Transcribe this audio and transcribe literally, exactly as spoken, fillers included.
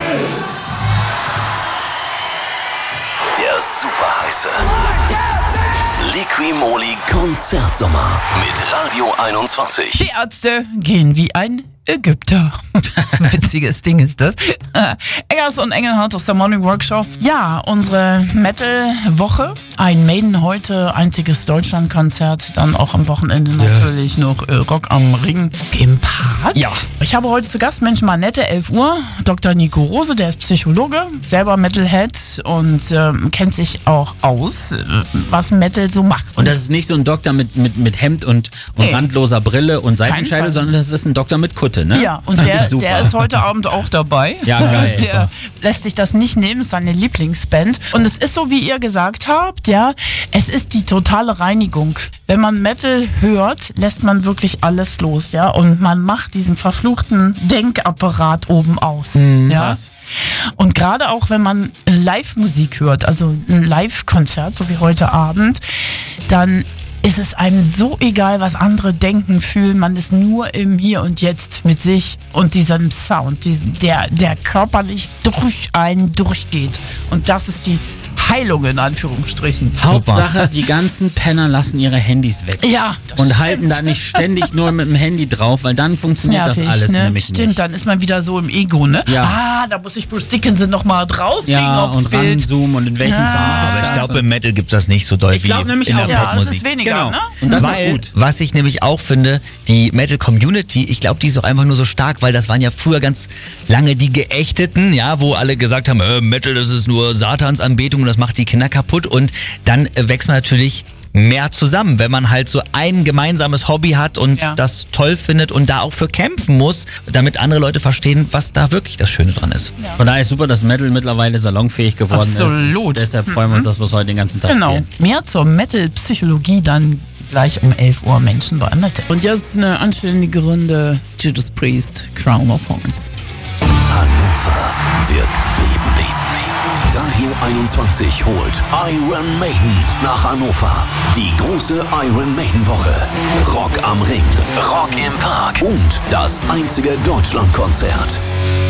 Der superheiße Liqui-Moly Konzertsommer mit Radio einundzwanzig. Die Ärzte gehen wie ein Ägypter. Witziges Ding ist das. Eggers und Engelhardt aus der Morning Workshop. Ja, unsere Metal-Woche. Ein Maiden heute, einziges Deutschlandkonzert. Dann auch am Wochenende natürlich yes. noch äh, Rock am Ring im Park. Ja. Ich habe heute zu Gast Menschen Manette, elf Uhr. Doktor Nico Rose, der ist Psychologe, selber Metalhead und äh, kennt sich auch aus, äh, was Metal so macht. Und das ist nicht so ein Doktor mit, mit, mit Hemd und, und nee. randloser Brille und Seitenscheitel, sondern das ist ein Doktor mit Kutte, ne? Ja, und der, der ist heute Abend auch dabei. Ja, geil. Der lässt sich das nicht nehmen, ist seine Lieblingsband. Und es ist so, wie ihr gesagt habt, ja, es ist die totale Reinigung. Wenn man Metal hört, lässt man wirklich alles los, ja, und man macht diesen verfluchten Denkapparat oben aus. Mhm, ja. krass. Und gerade auch, wenn man Live-Musik hört, also ein Live-Konzert, so wie heute Abend, dann ist es einem so egal, was andere denken, fühlen. Man ist nur im Hier und Jetzt mit sich und diesem Sound, der, der körperlich durch einen durchgeht. Und das ist die Heilung in Anführungsstrichen. Hauptsache, die ganzen Penner lassen ihre Handys weg. Ja, und stimmt. halten da nicht ständig nur mit dem Handy drauf, weil dann funktioniert nervig, das alles ne? nämlich Stimmt, nicht. dann ist man wieder so im Ego, ne? Ja. Ah, da muss ich Bruce Dickinson nochmal drauflegen ja, aufs und Bild. ranzoomen und in welchen Ja. Song. Aber ich glaube, im Metal gibt es das nicht so doll Ich glaub wie nämlich in der auch. Ja, das Popmusik. ist weniger, Genau. ne? Und das weil, ist gut. was ich nämlich auch finde, die Metal-Community, ich glaube, die ist auch einfach nur so stark, weil das waren ja früher ganz lange die Geächteten, ja, wo alle gesagt haben, äh, Metal, das ist nur Satansanbetung und das macht die Kinder kaputt. Und dann äh, wächst man natürlich mehr zusammen, wenn man halt so ein gemeinsames Hobby hat und Ja. das toll findet und da auch für kämpfen muss, damit andere Leute verstehen, was da wirklich das Schöne dran ist. Ja. Von daher ist super, dass Metal mittlerweile salonfähig geworden Absolut. ist. Deshalb freuen wir uns, dass wir es heute den ganzen Tag Genau. spielen. Mehr zur Metal-Psychologie dann gleich um elf Uhr Menschen bei Metal. Und jetzt eine anständige Runde Judas Priest, Crown of Thorns. Hannover wird beben, beben, beben. Radio einundzwanzig holt Iron Maiden nach Hannover. Die große Iron Maiden Woche. Rock am Ring, Rock im Park und das einzige Deutschlandkonzert.